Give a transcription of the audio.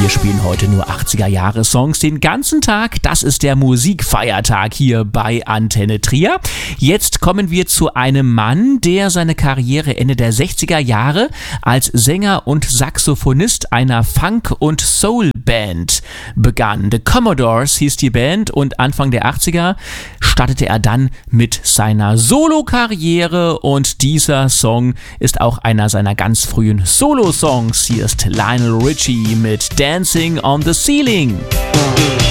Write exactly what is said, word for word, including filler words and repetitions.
Wir spielen heute nur achtziger-Jahre-Songs den ganzen Tag. Das ist der Musikfeiertag hier bei Antenne Trier. Jetzt kommen wir zu einem Mann, der seine Karriere Ende der sechziger Jahre als Sänger und Saxophonist einer Funk- und Soul-Band begann. The Commodores hieß die Band und Anfang der achtziger startete er dann mit seiner Solo-Karriere und dieser Song ist auch einer seiner ganz frühen Solo-Songs. Hier ist Lionel Richie mit Dancing on the Ceiling.